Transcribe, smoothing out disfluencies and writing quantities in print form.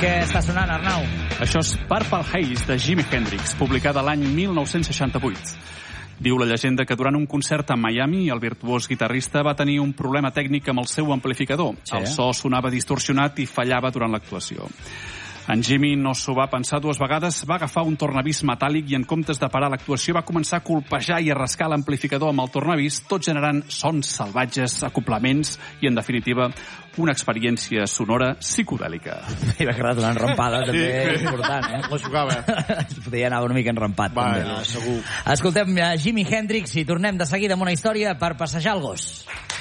Què està sonant, Arnau? Això és Purple Haze de Jimi Hendrix, publicada l'any 1968. Diu la llegenda que durant un concert a Miami el virtuós guitarrista va tenir un problema tècnic amb el seu amplificador. Sí. El so sonava distorsionat i fallava durant l'actuació. En Jimmy no s'ho va pensar dues vegades, va agafar un tornavís metàl·lic i en comptes de parar l'actuació va començar a colpejar i a rascar l'amplificador amb el tornavís, tot generant sons salvatges, acoplaments i, en definitiva, una experiència sonora psicodèlica. M'ha agradat una enrampada també important, La jugava. Podria anar una mica enrampat, també. Segur. Escoltem Jimi Hendrix i tornem de seguida amb una història per passejar el gos.